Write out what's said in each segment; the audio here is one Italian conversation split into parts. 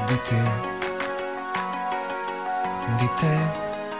di te, di te.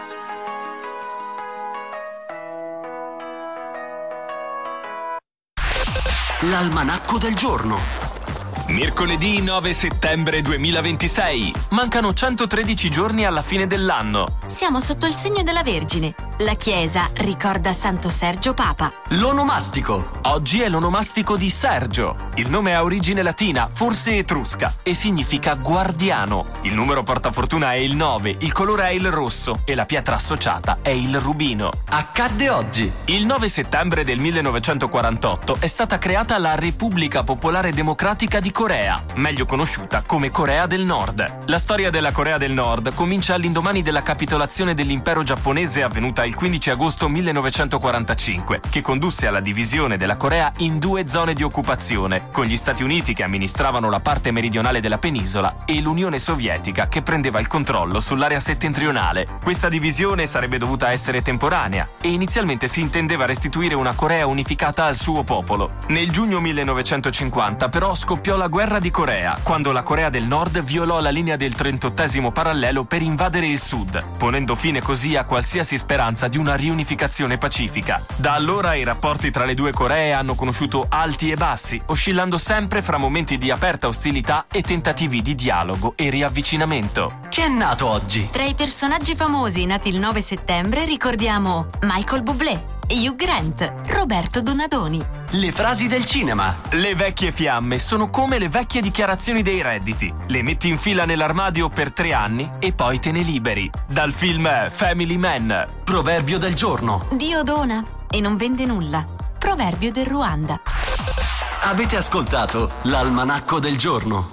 L'almanacco del giorno. Mercoledì 9 settembre 2026. Mancano 113 giorni alla fine dell'anno. Siamo sotto il segno della Vergine. La Chiesa ricorda Santo Sergio Papa. L'onomastico. Oggi è l'onomastico di Sergio. Il nome ha origine latina, forse etrusca, e significa guardiano. Il numero portafortuna è il 9, il colore è il rosso e la pietra associata è il rubino. Accadde oggi. Il 9 settembre del 1948 è stata creata la Repubblica Popolare Democratica di Corea, meglio conosciuta come Corea del Nord. La storia della Corea del Nord comincia all'indomani della capitolazione dell'impero giapponese avvenuta il 15 agosto 1945, che condusse alla divisione della Corea in due zone di occupazione, con gli Stati Uniti che amministravano la parte meridionale della penisola e l'Unione Sovietica che prendeva il controllo sull'area settentrionale. Questa divisione sarebbe dovuta essere temporanea e inizialmente si intendeva restituire una Corea unificata al suo popolo. Nel giugno 1950 però scoppiò la guerra di Corea, quando la Corea del Nord violò la linea del 38° parallelo per invadere il sud, ponendo fine così a qualsiasi speranza di una riunificazione pacifica. Da allora i rapporti tra le due Coree hanno conosciuto alti e bassi, oscillando sempre fra momenti di aperta ostilità e tentativi di dialogo e riavvicinamento. Chi è nato oggi? Tra i personaggi famosi nati il 9 settembre ricordiamo Michael Bublé, Hugh Grant, Roberto Donadoni. Le frasi del cinema. Le vecchie fiamme sono come le vecchie dichiarazioni dei redditi. Le metti in fila nell'armadio per 3 anni e poi te ne liberi. Dal film Family Man. Proverbio del giorno. Dio dona e non vende nulla. Proverbio del Ruanda. Avete ascoltato l'almanacco del giorno.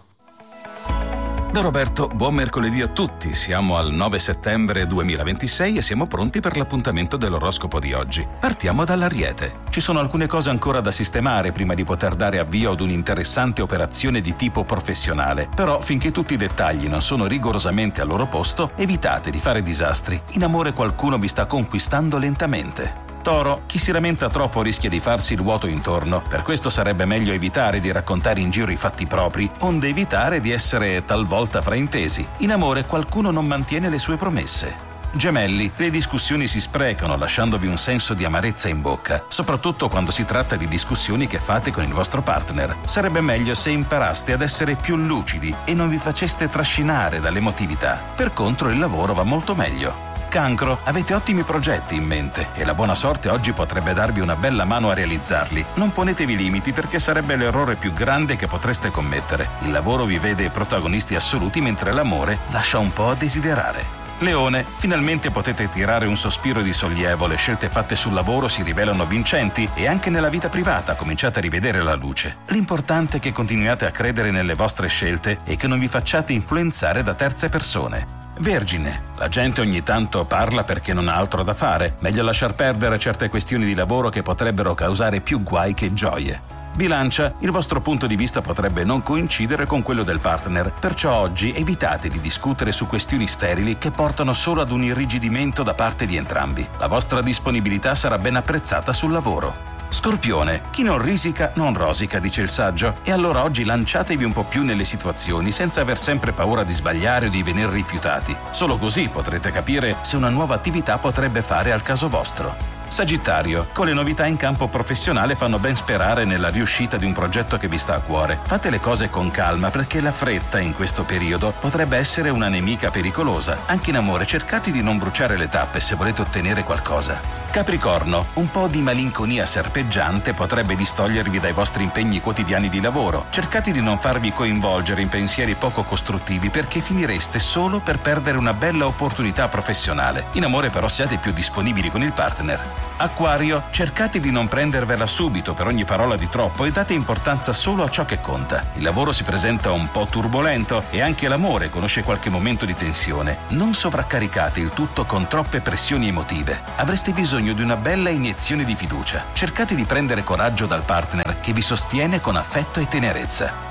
Da Roberto, buon mercoledì a tutti. Siamo al 9 settembre 2026 e siamo pronti per l'appuntamento dell'oroscopo di oggi. Partiamo dall'Ariete. Ci sono alcune cose ancora da sistemare prima di poter dare avvio ad un'interessante operazione di tipo professionale. Però, finché tutti i dettagli non sono rigorosamente al loro posto, evitate di fare disastri. In amore qualcuno vi sta conquistando lentamente. Toro, chi si lamenta troppo rischia di farsi il vuoto intorno, per questo sarebbe meglio evitare di raccontare in giro i fatti propri, onde evitare di essere talvolta fraintesi. In amore qualcuno non mantiene le sue promesse. Gemelli, le discussioni si sprecano lasciandovi un senso di amarezza in bocca, soprattutto quando si tratta di discussioni che fate con il vostro partner. Sarebbe meglio se imparaste ad essere più lucidi e non vi faceste trascinare dall'emotività. Per contro il lavoro va molto meglio. Cancro, avete ottimi progetti in mente e la buona sorte oggi potrebbe darvi una bella mano a realizzarli. Non ponetevi limiti perché sarebbe l'errore più grande che potreste commettere. Il lavoro vi vede protagonisti assoluti mentre l'amore lascia un po' a desiderare. Leone, finalmente potete tirare un sospiro di sollievo, le scelte fatte sul lavoro si rivelano vincenti e anche nella vita privata cominciate a rivedere la luce. L'importante è che continuiate a credere nelle vostre scelte e che non vi facciate influenzare da terze persone. Vergine, la gente ogni tanto parla perché non ha altro da fare, meglio lasciar perdere certe questioni di lavoro che potrebbero causare più guai che gioie. Bilancia, il vostro punto di vista potrebbe non coincidere con quello del partner, perciò oggi evitate di discutere su questioni sterili che portano solo ad un irrigidimento da parte di entrambi. La vostra disponibilità sarà ben apprezzata sul lavoro. Scorpione, chi non risica non rosica, dice il saggio, e allora oggi lanciatevi un po' più nelle situazioni senza aver sempre paura di sbagliare o di venir rifiutati. Solo così potrete capire se una nuova attività potrebbe fare al caso vostro. Sagittario, con le novità in campo professionale fanno ben sperare nella riuscita di un progetto che vi sta a cuore. Fate le cose con calma perché la fretta in questo periodo potrebbe essere una nemica pericolosa. Anche in amore cercate di non bruciare le tappe se volete ottenere qualcosa. Capricorno, un po' di malinconia serpeggiante potrebbe distogliervi dai vostri impegni quotidiani di lavoro. Cercate di non farvi coinvolgere in pensieri poco costruttivi perché finireste solo per perdere una bella opportunità professionale. In amore però siate più disponibili con il partner. Acquario, cercate di non prendervela subito per ogni parola di troppo e date importanza solo a ciò che conta. Il lavoro si presenta un po' turbolento e anche l'amore conosce qualche momento di tensione. Non sovraccaricate il tutto con troppe pressioni emotive. Avreste bisogno di una bella iniezione di fiducia. Cercate di prendere coraggio dal partner che vi sostiene con affetto e tenerezza.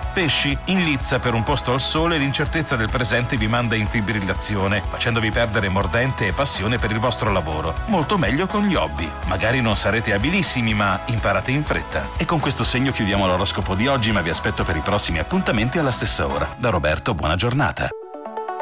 Pesci, in lizza per un posto al sole, l'incertezza del presente vi manda in fibrillazione, facendovi perdere mordente e passione per il vostro lavoro. Molto meglio con gli hobby. Magari non sarete abilissimi, ma imparate in fretta. E con questo segno chiudiamo l'oroscopo di oggi, ma vi aspetto per i prossimi appuntamenti alla stessa ora. Da Roberto, buona giornata.